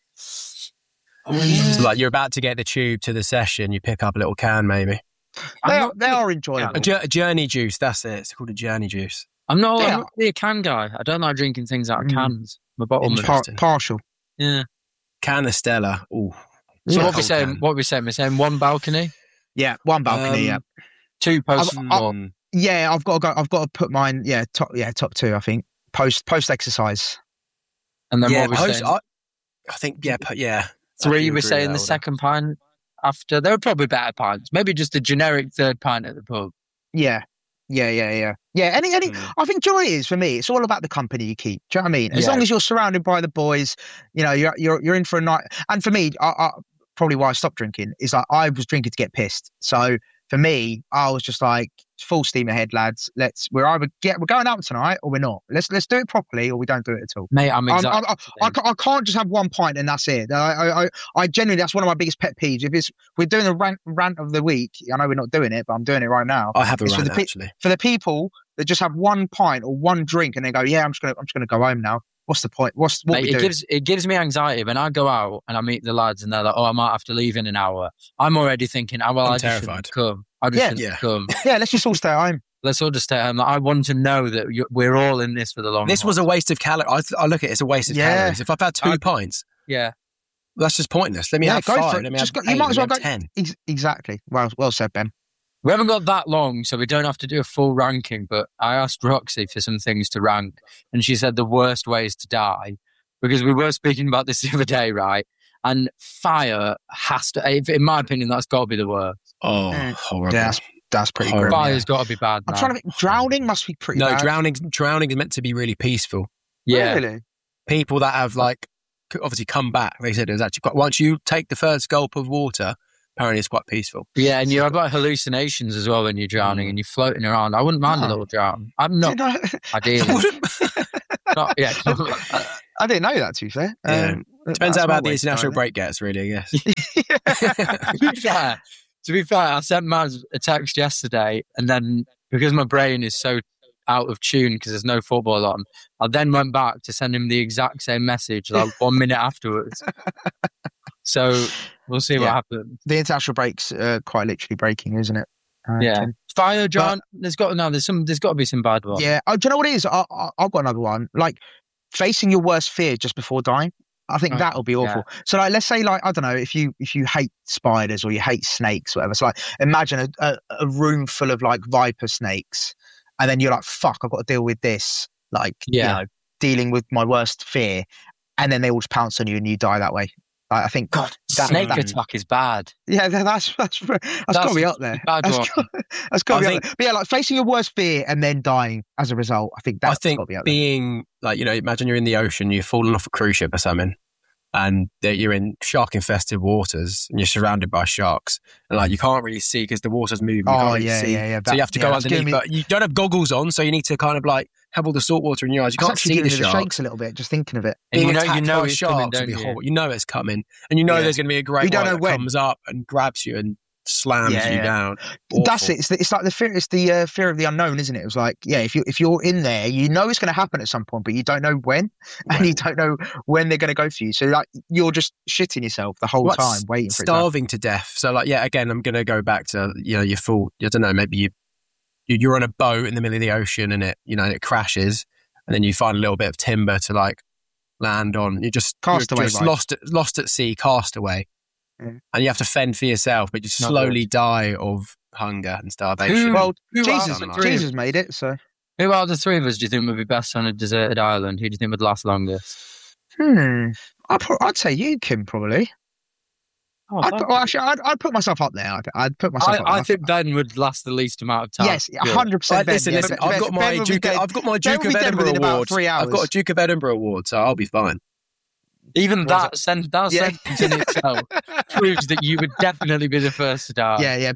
It's like you're about to get the tube to the session, you pick up a little can maybe. They are enjoyable. A journey juice, that's it. It's called a journey juice. I'm not really a can guy. I don't like drinking things out of cans. My bottle partial. Yeah. Can of Stella. Ooh. So what we're saying? We're saying one balcony? Yeah, one balcony, 2 post. I've got to put mine, top 2, I think. Post exercise. And then what we're saying? I think, 3 we're saying the second pint after. There were probably better pints. Maybe just a generic third pint at the pub. Yeah. Yeah. Any. I think joy is for me. It's all about the company you keep. Do you know what I mean? As long as you're surrounded by the boys, you're in for a night. And for me, I probably why I stopped drinking is like I was drinking to get pissed. So for me, I was just like full steam ahead, lads. We're going out tonight or we're not. Let's do it properly or we don't do it at all. Mate, I can't just have one pint and that's it. I genuinely, that's one of my biggest pet peeves. We're doing a rant of the week. I know we're not doing it, but I'm doing it right now. I have a rant actually. For the people that just have one pint or one drink and they go, I'm just gonna go home now. What's the point? It gives me anxiety when I go out and I meet the lads and they're like, I might have to leave in an hour. I'm already thinking, I just shouldn't come. I just shouldn't come. Yeah, let's just all stay at home. Let's all just stay at home. Like, I want to know that we're all in this for the long This haul. was a waste of calories. I look at it as a waste of calories. If I've had 2 pints, that's just pointless. Let me have 5. Let me have 8. You might as well go 10. Exactly. Well said, Ben. We haven't got that long, so we don't have to do a full ranking, but I asked Roxy for some things to rank, and she said the worst ways to die, because we were speaking about this the other day, right? And fire has to, in my opinion, that's got to be the worst. Oh, horrible. Yeah, that's pretty grim. Fire's got to be bad. I'm trying to think, drowning must be pretty bad. No, drowning is meant to be really peaceful. Yeah. Really? people that have like obviously come back, they said it was actually quite, once you take the first gulp of water, apparently it's quite peaceful. Yeah, and you have like hallucinations as well when you're drowning and you're floating around. I wouldn't mind a little drown. I'm not ideally. Not yet. I didn't know that, to be fair. Yeah. Depends how bad the international break gets, really, I guess. To be fair, I sent Maz a text yesterday, and then because my brain is so out of tune because there's no football on, I then went back to send him the exact same message like 1 minute afterwards. So we'll see what happens. The international break's quite literally breaking, isn't it? Yeah. Fire, John. There's got to be some bad ones. Yeah. Oh, do you know what it is? I've got another one. Like facing your worst fear just before dying. I think that'll be awful. Yeah. So like, let's say like, I don't know, if you hate spiders or you hate snakes, whatever. So like, imagine a room full of like viper snakes, and then you're like, fuck, I've got to deal with this. Like, you know, dealing with my worst fear, and then they all just pounce on you and you die that way. Like, I think God, snake attack is bad. Yeah, that's got to be up there. That's got to be up there. But yeah, like facing your worst fear and then dying as a result. I think that's got to be up there. Being like, you know, imagine you're in the ocean, you've fallen off a cruise ship or something, and you're in shark-infested waters, and you're surrounded by sharks, and like you can't really see because the water's moving. Oh yeah. So you have to go underneath, but you don't have goggles on, so you need to kind of like have all the salt water in your eyes. You can't see the sharks. Shakes a little bit just thinking of it. Being attacked by sharks would be horrible. You know it's coming, and you know there's going to be a great one that comes up and grabs you and slams you down. Awful. That's it. It's like the fear. It's the fear of the unknown, isn't it? It was like, if you're in there, you know it's going to happen at some point, but you don't know when, and you don't know when they're going to go for you. So like you're just shitting yourself the whole time, waiting for starving to death. So like, again, I'm going to go back to your full. I don't know, maybe you're on a boat in the middle of the ocean and it crashes, and then you find a little bit of timber to like land on. You're just lost at sea, cast away. Yeah. And you have to fend for yourself, but you slowly die of hunger and starvation. Jesus made it, so. Who out of the three of us do you think would be best on a deserted island? Who do you think would last longest? I'd say you, Kim, probably. I'd put myself up there. I'd put myself up there. I think Ben would last the least amount of time. Yes, 100%. Listen, I've got my Duke of Edinburgh award. I've got a Duke of Edinburgh award, so I'll be fine. Even that sentence in itself proves that you would definitely be the first to die. Yeah.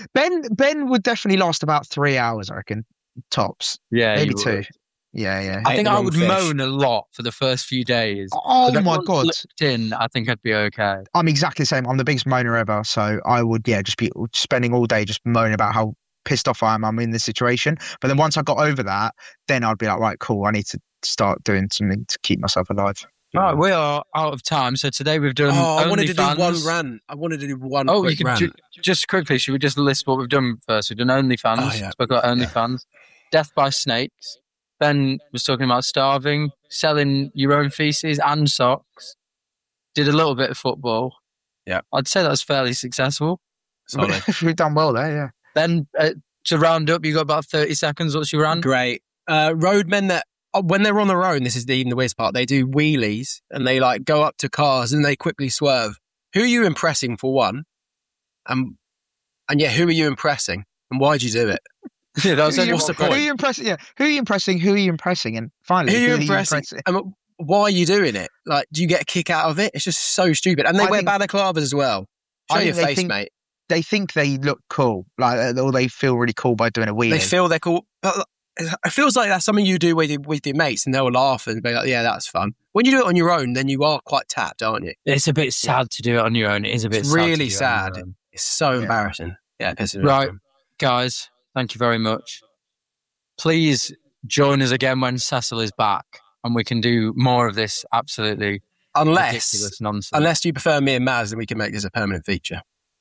Ben would definitely last about 3 hours, I reckon, tops. Yeah, maybe 2. Yeah. I think I would moan a lot for the first few days. Oh my God! I think I'd be okay. I'm exactly the same. I'm the biggest moaner ever, so I would just be spending all day just moaning about how pissed off I am. I'm in this situation, but then once I got over that, then I'd be like, right, cool. I need to start doing something to keep myself alive. Right, we are out of time. So today we've done. I wanted to do one rant. I wanted to do one. Oh, you can just quickly. Should we just list what we've done first? We've done OnlyFans. Oh, yeah. Spoke about OnlyFans. Death by snakes. Ben was talking about starving, selling your own feces and socks. Did a little bit of football. Yeah, I'd say that was fairly successful. We've done well there. Yeah. Then to round up, you got about 30 seconds. What's your rant? Great. Roadmen that. When they're on their own, this is even the weirdest part, they do wheelies and they like go up to cars and they quickly swerve. Who are you impressing for one? And who are you impressing? And why did you do it? Yeah, that was what's the point? Who are you impressing? Yeah, who are you impressing? Who are you impressing? And finally, who are you impressing? And why are you doing it? Like, do you get a kick out of it? It's just so stupid. And they wear balaclavas as well. Show your face, mate. They think they look cool, like, or they feel really cool by doing a wheelie. They feel they're cool. It feels like that's something you do with your mates and they'll laugh and be like, yeah, that's fun. When you do it on your own, then you are quite tapped, aren't you? It's a bit sad to do it on your own. It is a bit really sad. It's so embarrassing. Yeah, it pisses me off. Right, guys, thank you very much. Please join us again when Cecil is back and we can do more of this absolutely ridiculous nonsense. Unless you prefer me and Maz, then we can make this a permanent feature.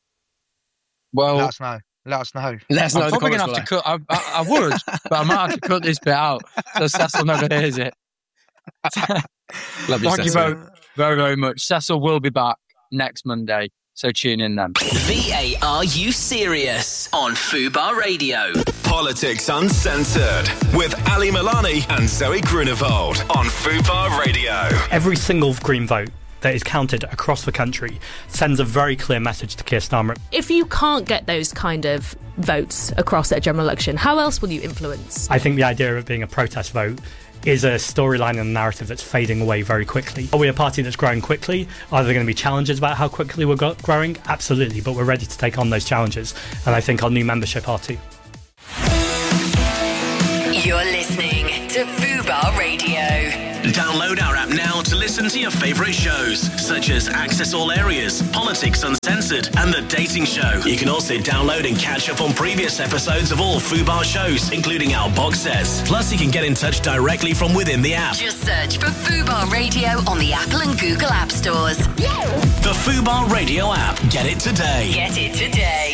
Well, let us know. I'm probably going to have to cut. I would, but I might have to cut this bit out so Cecil never hears it. Love you, Thank you both very, very much. Cecil will be back next Monday, so tune in then. Are You Serious? On Fubar Radio. Politics Uncensored with Ali Milani and Zoe Grunewald on Fubar Radio. Every single Green vote that is counted across the country sends a very clear message to Keir Starmer. If you can't get those kind of votes across at a general election, how else will you influence? I think the idea of it being a protest vote is a storyline and a narrative that's fading away very quickly. Are we a party that's growing quickly? Are there going to be challenges about how quickly we're growing? Absolutely, but we're ready to take on those challenges, and I think our new membership are too. You're listening to Fubar Radio. Download our app now to listen to your favourite shows, such as Access All Areas, Politics Uncensored, and The Dating Show. You can also download and catch up on previous episodes of all Fubar shows, including our box sets. Plus, you can get in touch directly from within the app. Just search for Fubar Radio on the Apple and Google App Stores. The Fubar Radio app. Get it today. Get it today.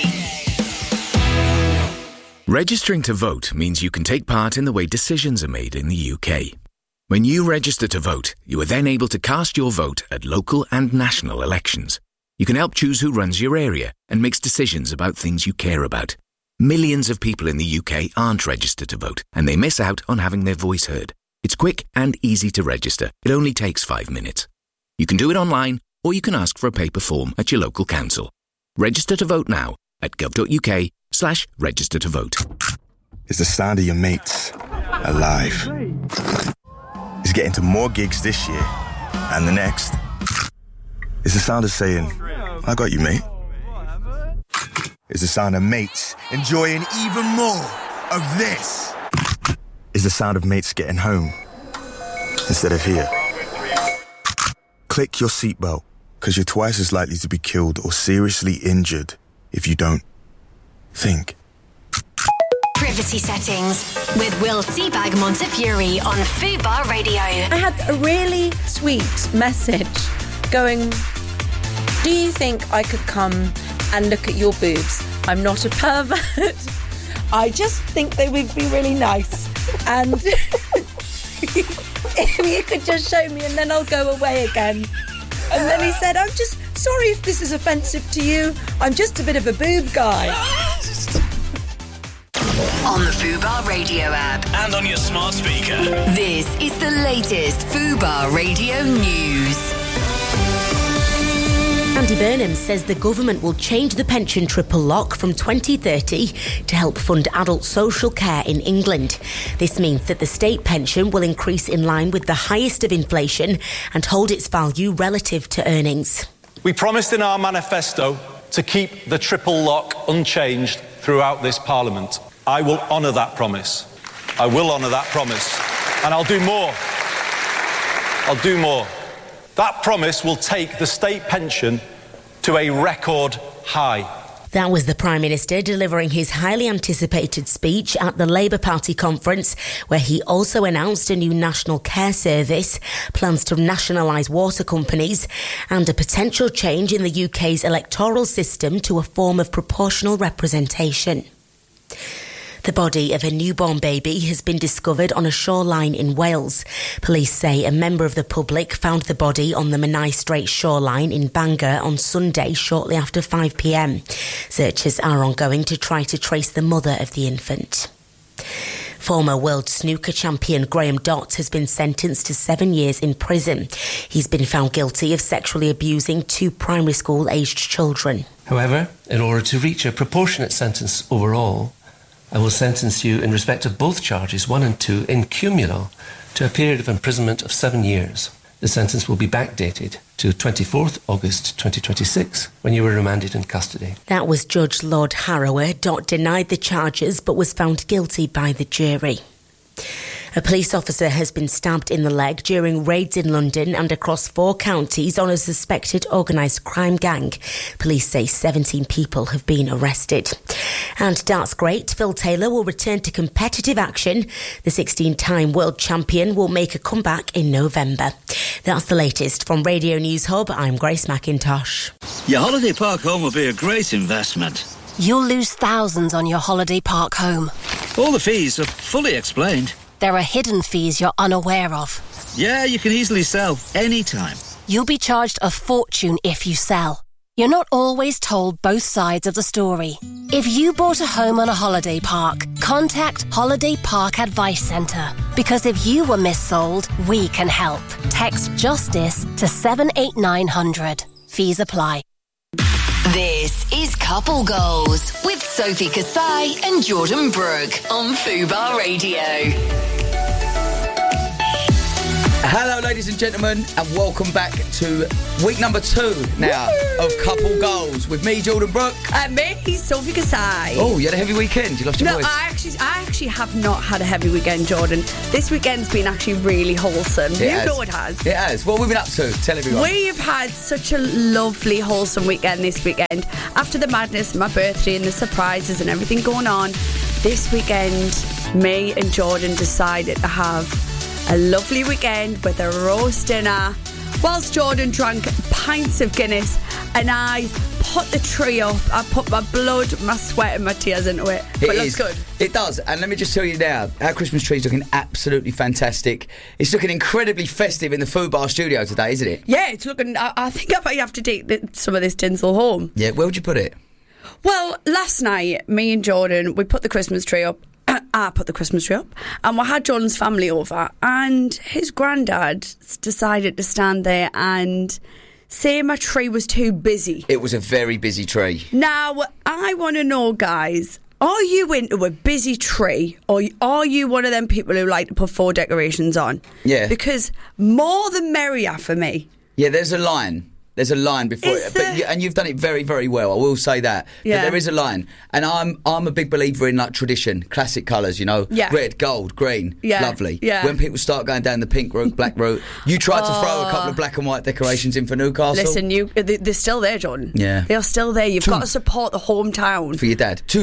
Registering to vote means you can take part in the way decisions are made in the UK. When you register to vote, you are then able to cast your vote at local and national elections. You can help choose who runs your area and makes decisions about things you care about. Millions of people in the UK aren't registered to vote, and they miss out on having their voice heard. It's quick and easy to register. It only takes 5 minutes. You can do it online, or you can ask for a paper form at your local council. Register to vote now at gov.uk/register to vote. It's the sound of your mates alive. It's getting to more gigs this year and the next. It's the sound of saying, I got you, mate. It's the sound of mates enjoying even more of this. It's the sound of mates getting home instead of here. Click your seatbelt, because you're twice as likely to be killed or seriously injured if you don't think. Privacy settings with Will Seabag Montefiore on Fubar Radio. I had a really sweet message going, do you think I could come and look at your boobs? I'm not a pervert. I just think they would be really nice. And if you could just show me and then I'll go away again. And then he said, I'm just sorry if this is offensive to you. I'm just a bit of a boob guy. On the Fubar Radio app. And on your smart speaker. This is the latest Fubar Radio news. Andy Burnham says the government will change the pension triple lock from 2030 to help fund adult social care in England. This means that the state pension will increase in line with the highest of inflation and hold its value relative to earnings. We promised in our manifesto to keep the triple lock unchanged throughout this Parliament. I will honour that promise. I will honour that promise. And I'll do more. I'll do more. That promise will take the state pension to a record high. That was the Prime Minister delivering his highly anticipated speech at the Labour Party conference, where he also announced a new national care service, plans to nationalise water companies, and a potential change in the UK's electoral system to a form of proportional representation. The body of a newborn baby has been discovered on a shoreline in Wales. Police say a member of the public found the body on the Menai Strait shoreline in Bangor on Sunday shortly after 5 p.m. Searches are ongoing to try to trace the mother of the infant. Former world snooker champion Graham Dott has been sentenced to 7 years in prison. He's been found guilty of sexually abusing 2 primary school-aged children. However, in order to reach a proportionate sentence overall, I will sentence you in respect of both charges, 1 and 2, in cumulo, to a period of imprisonment of 7 years. The sentence will be backdated to 24th August 2026, when you were remanded in custody. That was Judge Lord Harrower. Dott denied the charges but was found guilty by the jury. A police officer has been stabbed in the leg during raids in London and across 4 counties on a suspected organised crime gang. Police say 17 people have been arrested. And darts great Phil Taylor will return to competitive action. The 16-time world champion will make a comeback in November. That's the latest from Radio News Hub. I'm Grace McIntosh. Your holiday park home will be a great investment. You'll lose thousands on your holiday park home. All the fees are fully explained. There are hidden fees you're unaware of. Yeah, you can easily sell anytime. You'll be charged a fortune if you sell. You're not always told both sides of the story. If you bought a home on a holiday park, contact Holiday Park Advice Centre Because if you were missold, we can help. Text JUSTICE to 78900. Fees apply. This is Couple Goals with Sophie Kasai and Jordan Brooke on Fubar Radio. Hello, ladies and gentlemen, and welcome back to week number 2 now of Couple Goals with me, Jordan Brooke. And me, Sophie Kasai. Oh, you had a heavy weekend. You lost your voice. No, I actually have not had a heavy weekend, Jordan. This weekend's been actually really wholesome. You know it has. It has. What have we been up to? Tell everyone. We've had such a lovely, wholesome weekend this weekend. After the madness, my birthday and the surprises and everything going on, this weekend, me and Jordan decided to have a lovely weekend with a roast dinner, whilst Jordan drank pints of Guinness and I put the tree up. I put my blood, my sweat and my tears into it. But it looks good. It does. And let me just tell you now, our Christmas tree's looking absolutely fantastic. It's looking incredibly festive in the Food Bar studio today, isn't it? Yeah, it's looking... I think I might have to take some of this tinsel home. Yeah, where would you put it? Well, last night, me and Jordan, we put the Christmas tree up. I put the Christmas tree up, and we had Jordan's family over, and his granddad decided to stand there and say my tree was too busy. It was a very busy tree. Now, I want to know, guys, are you into a busy tree, or are you one of them people who like to put 4 decorations on? Yeah. Because more the merrier for me. Yeah, there's a line. There's a line before it, and you've done it very, very well. I will say that. Yeah. But there is a line, and I'm a big believer in like tradition, classic colours. You know, red, gold, green, lovely. Yeah. When people start going down the pink route, black route, you tried to throw a couple of black and white decorations in for Newcastle. Listen, they're still there, Jordan. Yeah, they are still there. You've got to support the hometown for your dad. Two.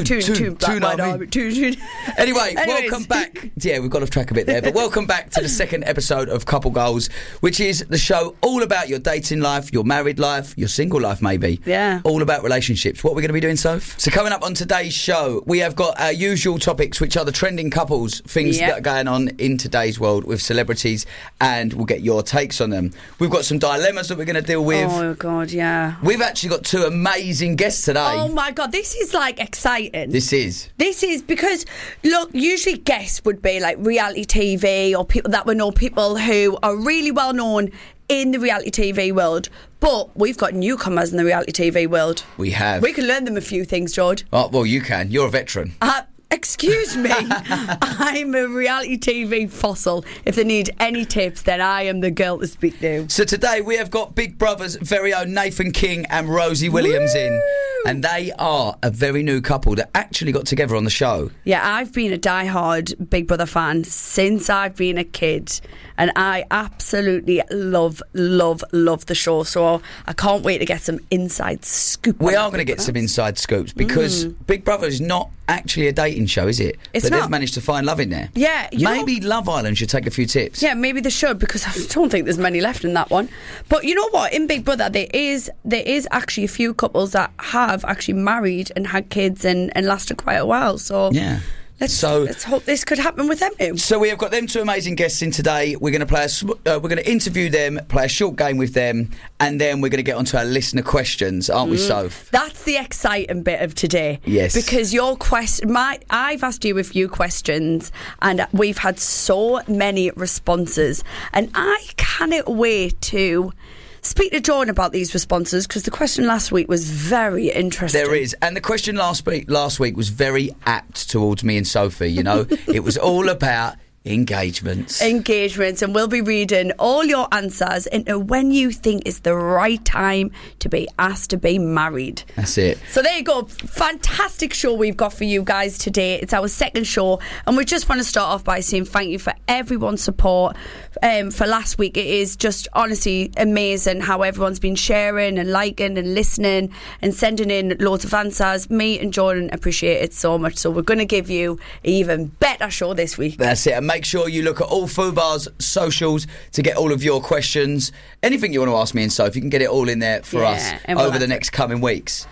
Anyway, welcome back. Yeah, we've got off track a bit there, but welcome back to the second episode of Couple Goals, which is the show all about your dating life, your marriage life, your single life maybe. Yeah. All about relationships. What we're going to be doing, Soph? So coming up on today's show, we have got our usual topics, which are the trending couples, things that are going on in today's world with celebrities, and we'll get your takes on them. We've got some dilemmas that we're going to deal with. Oh, God, yeah. We've actually got 2 amazing guests today. Oh, my God, this is, like, exciting. This is because, look, usually guests would be, like, reality TV or people that we know, people who are really well known in the reality TV world, but we've got newcomers in the reality TV world. We have. We can learn them a few things, George. Oh, well, you can. You're a veteran. Excuse me. I'm a reality TV fossil. If they need any tips, then I am the girl to speak to. So today we have got Big Brother's very own Nathan King and Rosie Williams in. And they are a very new couple that actually got together on the show. Yeah, I've been a diehard Big Brother fan since I've been a kid. And I absolutely love the show. So I can't wait to get some inside scoop. We are going to get some inside scoops because Big Brother is not actually a dating show, is it? It's but not. They've managed to find love in there. Yeah. Maybe Love Island should take a few tips. Yeah, maybe they should, because I don't think there's many left in that one. But you know what? In Big Brother, there is actually a few couples that have actually married and had kids and lasted quite a while. So yeah. Let's hope this could happen with them too. So we have got them 2 amazing guests in today. We're going to interview them, play a short game with them, and then we're going to get onto our listener questions, aren't we, Soph? That's the exciting bit of today. Yes. Because your I've asked you a few questions, and we've had so many responses, and I cannot wait to speak to Jordan about these responses, because the question last week was very interesting. There is. And the question last week was very apt towards me and Sophie, you know. It was all about engagements. And we'll be reading all your answers into when you think is the right time to be asked to be married. That's it. So there you go. Fantastic show we've got for you guys today. It's our second show, and we just want to start off by saying thank you for everyone's support for last week. It is just honestly amazing how everyone's been sharing and liking and listening and sending in loads of answers. Me and Jordan appreciate it so much, so we're going to give you an even better show this week. That's it. And make sure you look at all Fubar's socials to get all of your questions. Anything you want to ask me and Soph, you can get it all in there for us over the next coming weeks.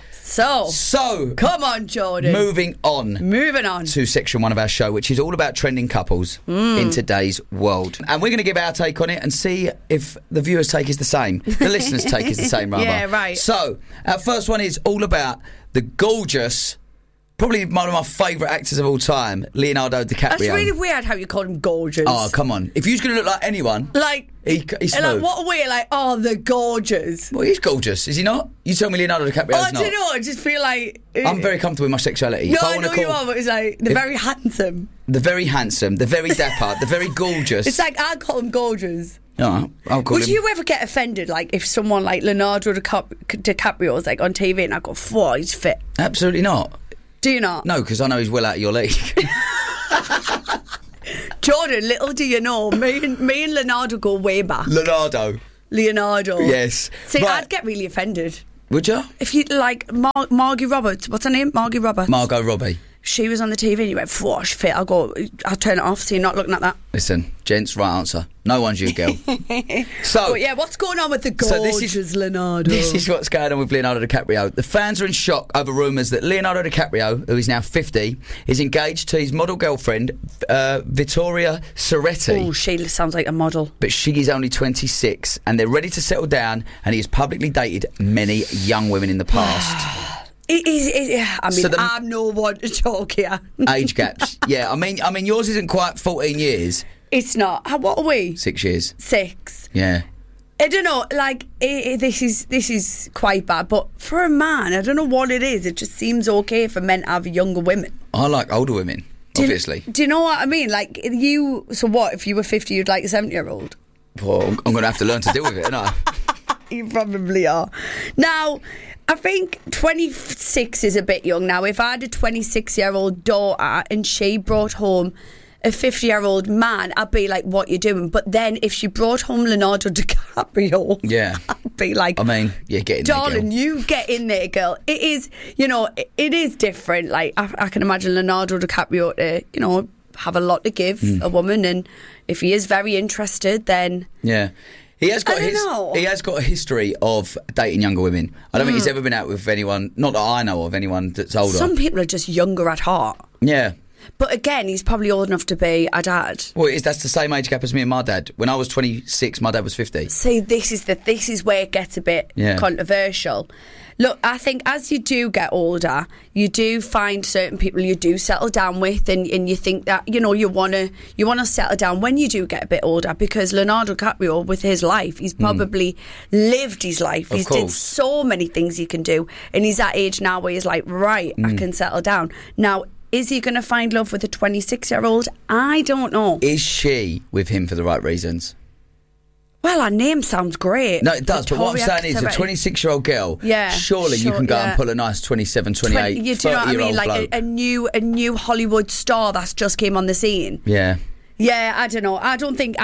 So come on, Jordan. Moving on to section 1 of our show, which is all about trending couples in today's world. And we're going to give our take on it and see if the viewers' take is the same. The listeners' take is the same, rather. Yeah, right. So our first one is all about the gorgeous Probably one of my favourite actors of all time, Leonardo DiCaprio. That's really weird how you call him gorgeous. Oh, come on. If you was going to look like anyone, like, he's smooth. like what a way, like, oh, they're gorgeous. Well, he's gorgeous, is he not? You tell me Leonardo DiCaprio is not. Do you know, I just feel like... I'm very comfortable with my sexuality. No, I know you are, but it's like, they're very handsome. The very handsome, the very dapper, the very gorgeous. It's like, I call him gorgeous. No, I'll call him... Would you ever get offended, like, if someone like Leonardo DiCaprio was, like, on TV and I go, whoa, he's fit? Absolutely not. Do you not? No, because I know he's well out of your league. Jordan, little do you know, me and Leonardo go way back. Leonardo. Yes. See, right. I'd get really offended. Would you? If you like Margie Roberts, what's her name? Margie Roberts. Margot Robbie. She was on the TV and you went, whoa, she's fit. I'll turn it off so you're not looking at that. Listen, gents, right answer. No one's you, girl. So, but yeah, what's going on with the gorgeous Leonardo? This is what's going on with Leonardo DiCaprio. The fans are in shock over rumours that Leonardo DiCaprio, who is now 50, is engaged to his model girlfriend, Vittoria Soretti. Oh, she sounds like a model. But she is only 26 and they're ready to settle down, and he has publicly dated many young women in the past. I'm no one to talk here. Age gaps. Yeah, I mean, yours isn't quite 14 years. It's not. What are we? 6 years. 6. Yeah. I don't know. Like, this is quite bad. But for a man, I don't know what it is. It just seems okay for men to have younger women. I like older women, obviously. Do you know what I mean? Like, you. So what? If you were 50, you'd like a 70-year-old? Well, I'm going to have to learn to deal with it, aren't I? You probably are. Now, I think 26 is a bit young. Now, if I had a 26-year-old daughter and she brought home a 50-year-old man, I'd be like, what you doing? But then if she brought home Leonardo DiCaprio, yeah, I'd be like, I mean, yeah, get in darling, there, girl. you get in there, girl. It is, it is different. Like, I can imagine Leonardo DiCaprio to, have a lot to give a woman, and if he is very interested, then... Yeah. He has got a history of dating younger women. I don't think he's ever been out with anyone, not that I know of, anyone that's older. Some people are just younger at heart. Yeah. But again, he's probably old enough to be a dad. Well, that's the same age gap as me and my dad. When I was 26, my dad was 50. See, this is where it gets a bit controversial. Look, I think as you do get older, you do find certain people you do settle down with, and you think that you want to settle down when you do get a bit older, because Leonardo DiCaprio, with his life, he's probably lived his life. He's did so many things he can do, and he's at age now where he's like, right, I can settle down now. Is he going to find love with a 26-year-old? I don't know. Is she with him for the right reasons? Well, her name sounds great. No, it does. But what I'm saying is, a 26-year-old girl, surely you can go and pull a nice 27, 28, 30-year-old you know what I mean? Like bloke. a new Hollywood star that's just came on the scene. Yeah. Yeah, I don't know. I don't think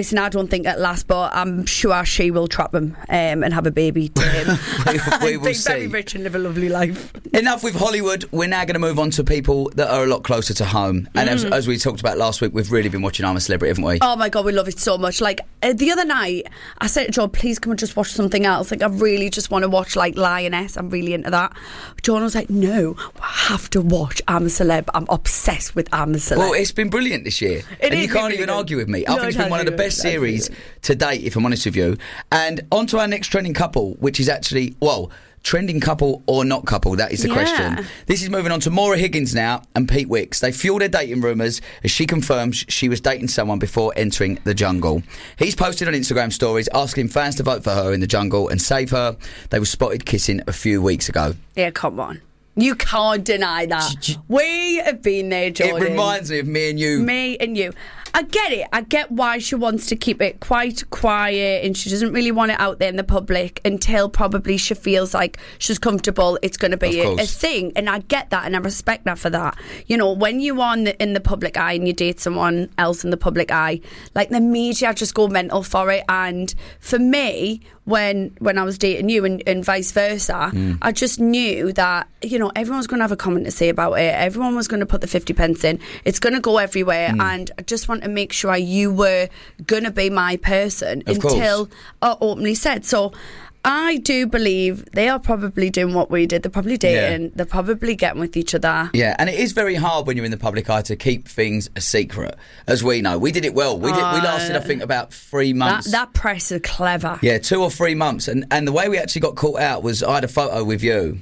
at last, but I'm sure she will trap him and have a baby to him. we will be see. Very rich and live a lovely life. Enough with Hollywood. We're now going to move on to people that are a lot closer to home. And as we talked about last week, we've really been watching I'm a Celebrity, haven't we? Oh my God, we love it so much. Like the other night, I said to John, please come and just watch something else. Like I really just want to watch like Lioness. I'm really into that. John was like, no, I have to watch I'm a Celeb. I'm obsessed with I'm a Celeb. Well, it's been brilliant this year. You can't even argue with me. I think it's been one of the best series to date, if I'm honest with you. And on to our next trending couple, which is actually, trending couple or not couple, that is the question. This is moving on to Maura Higgins now and Pete Wicks. They fuel their dating rumours as she confirms she was dating someone before entering the jungle. He's posted on Instagram stories asking fans to vote for her in the jungle and save her. They were spotted kissing a few weeks ago. Yeah, come on. You can't deny that. We have been there, Jordan. It reminds me of me and you. Me and you. I get it. I get why she wants to keep it quite quiet and she doesn't really want it out there in the public until probably she feels like she's comfortable. It's going to be a thing. And I get that and I respect that for that. When you are in the public eye and you date someone else in the public eye, like the media just go mental for it. And for me, when I was dating you and vice versa, I just knew that, everyone's going to have a comment to say about it. Everyone was going to put the 50 pence in. It's going to go everywhere. And I just want to make sure you were going to be my person until I openly said. So I do believe they are probably doing what we did. They're probably dating. Yeah. They're probably getting with each other. Yeah, and it is very hard when you're in the public eye to keep things a secret, as we know. We did it well. We lasted, I think, about 3 months. That press is clever. Yeah, 2 or 3 months. And the way we actually got caught out was I had a photo with you.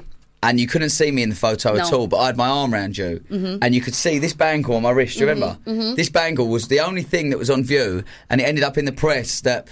and you couldn't see me in the photo at all, but I had my arm around you, and you could see this bangle on my wrist. Do you remember? This bangle was the only thing that was on view, and it ended up in the press that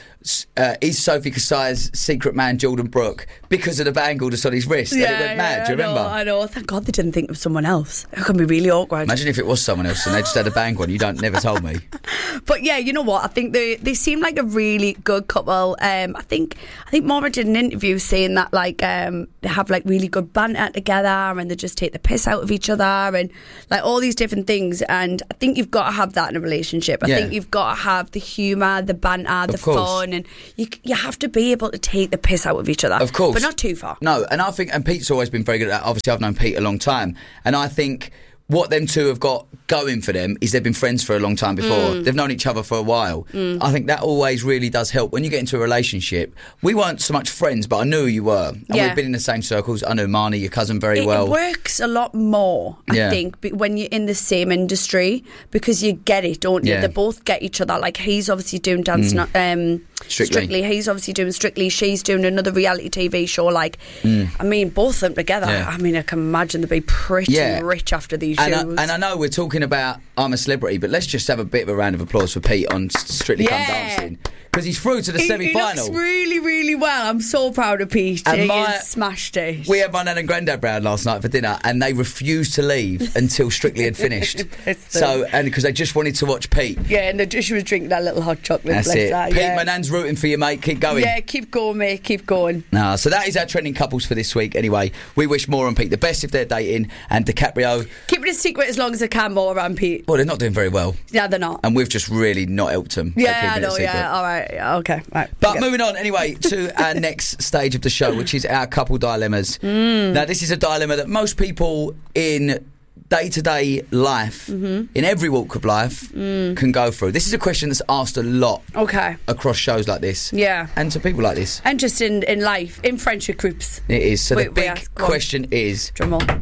is Sophie Kasai's secret man Jordan Brooke because of the bangle just on his wrist. And it went mad. Do you remember? I know. Thank God they didn't think it was someone else. It could be really awkward. Imagine if it was someone else and they just had a bangle and you never told me. But yeah, you know what? I think they seem like a really good couple. I think Maura did an interview saying that like they have like really good banter together and they just take the piss out of each other and like all these different things. And I think you've got to have that in a relationship. I think you've got to have the humour, the banter, the fun, and you have to be able to take the piss out of each other. Of course, but not too far. No, and I think, and Pete's always been very good at that. Obviously, I've known Pete a long time, and I think what them two have got going for them is they've been friends for a long time before. They've known each other for a while. I think that always really does help. When you get into a relationship, we weren't so much friends, but I knew you were. And we've been in the same circles. I know Marnie, your cousin, very well. It works a lot more, I think, when you're in the same industry because you get it, don't you? They both get each other. Like, he's obviously doing dance, Strictly. He's obviously doing Strictly. She's doing another reality TV show. Like, I mean, both of them together. I mean, I can imagine they'd be pretty rich after these shows. And I know we're talking about I'm a Celebrity, but let's just have a bit of a round of applause for Pete on Strictly Come Dancing. Because he's through to the semi-final. He looks really, really well. I'm so proud of Pete. He has smashed it. We had my nan and granddad round last night for dinner, and they refused to leave until Strictly had finished. So, and because they just wanted to watch Pete. Yeah, and she was drinking that little hot chocolate. That's it. Pete, my nan's rooting for you, mate. Keep going. Yeah, keep going, mate. Keep going. No, so that is our trending couples for this week. Anyway, we wish Maura and Pete the best if they're dating, and DiCaprio. Keep it a secret as long as I can, Maura and Pete. Well, they're not doing very well. Yeah, they're not. And we've just really not helped them. Yeah, I know. Yeah, all right. Okay. Right. But moving on anyway to our next stage of the show, which is our couple dilemmas. Now, this is a dilemma that most people in day-to-day life, in every walk of life, can go through. This is a question that's asked a lot across shows like this. Yeah. And to people like this. And just in life, in friendship groups. It is. So the big question is... Drum roll.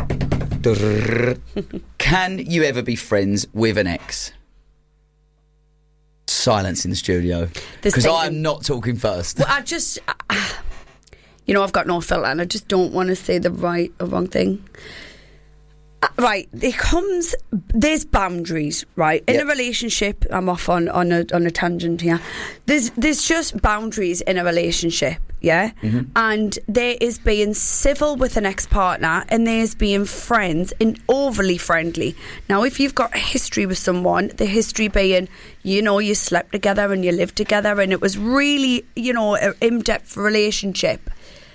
Can you ever be friends with an ex? Silence in the studio because I'm not talking first. Well, I've got no filter and I just don't want to say the right or wrong thing. Right, there's boundaries, right? In a relationship, I'm off on a tangent here. There's just boundaries in a relationship, yeah? And there is being civil with an ex-partner and there's being friends and overly friendly. Now, if you've got a history with someone, the history being, you slept together and you lived together and it was really, an in-depth relationship,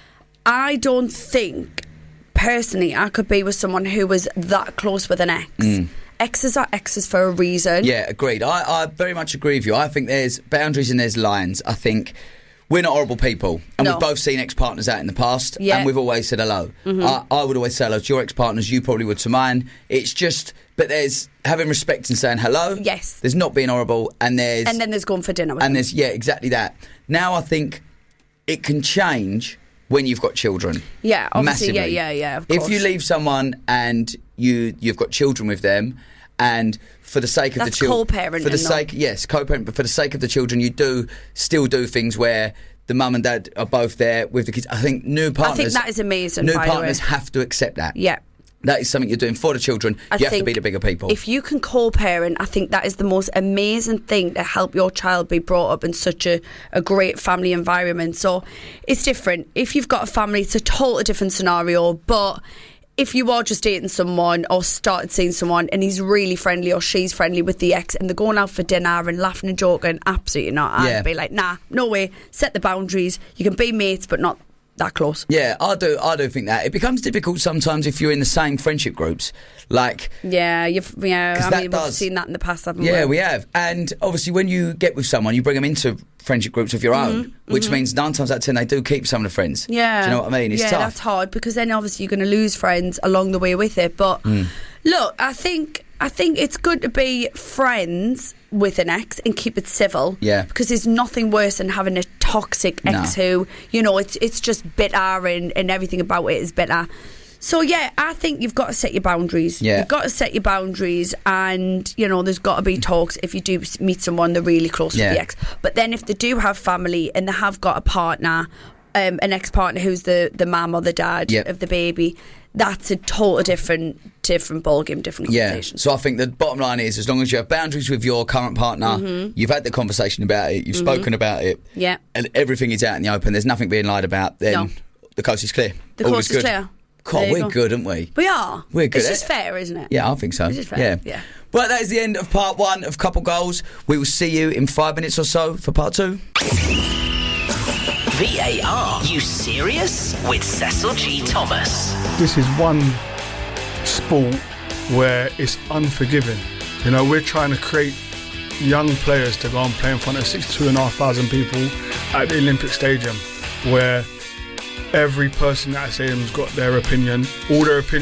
I don't think... Personally, I could be with someone who was that close with an ex. Exes are exes for a reason. Yeah, agreed. I very much agree with you. I think there's boundaries and there's lines. I think we're not horrible people. And we've both seen ex-partners out in the past. Yeah. And we've always said hello. I would always say hello to your ex-partners. You probably would to mine. It's just... But there's having respect and saying hello. Yes. There's not being horrible. And then there's going for dinner with them. And there's, exactly that. Now I think it can change... when you've got children. Yeah, obviously. Massively. Yeah, of course. If you leave someone and you've got children with them, and for the sake of the children... co-parenting. Co-parent, but for the sake of the children, you still do things where the mum and dad are both there with the kids. I think new partners... I think that is amazing, New partners have to accept that. Yeah. That is something you're doing for the children. You have to be the bigger people. If you can co-parent, I think that is the most amazing thing to help your child be brought up in such a great family environment. So it's different. If you've got a family, it's a totally different scenario. But if you are just dating someone or started seeing someone and he's really friendly or she's friendly with the ex and they're going out for dinner and laughing and joking, absolutely not. I'd be like, nah, no way. Set the boundaries. You can be mates, but not that close. Yeah, I do think that. It becomes difficult sometimes if you're in the same friendship groups. Like... we've seen that in the past, haven't we? Yeah, we have. And obviously when you get with someone, you bring them into friendship groups of your own, which means 9 times out of 10 they do keep some of the friends. Yeah. Do you know what I mean? It's tough. Yeah, that's hard because then obviously you're going to lose friends along the way with it. But look, I think it's good to be friends with an ex and keep it civil. Yeah. Because there's nothing worse than having a toxic ex who, it's just bitter and everything about it is bitter. So, yeah, I think you've got to set your boundaries. Yeah. You've got to set your boundaries and, there's got to be talks if you do meet someone they're really close with the ex. But then if they do have family and they have got a partner an ex-partner who's the mum or the dad Yep. of the baby, that's a total different ballgame, different conversation. So I think the bottom line is, as long as you have boundaries with your current partner, you've had the conversation about it, you've spoken about it, and everything is out in the open, there's nothing being lied about, then the coast is clear. The coast is clear. God, we're good, aren't we? We are. We're good. It's just fair, isn't it? Yeah, I think so. It's just fair. Yeah. Well, that is the end of part 1 of Couple Goals. We will see you in 5 minutes or so for part 2. VAR, you serious? With Cecil G. Thomas. This is one sport where it's unforgiving. You know, we're trying to create young players to go and play in front of 62,500 people at the Olympic Stadium, where every person at that stadium's got their opinion. All their opinions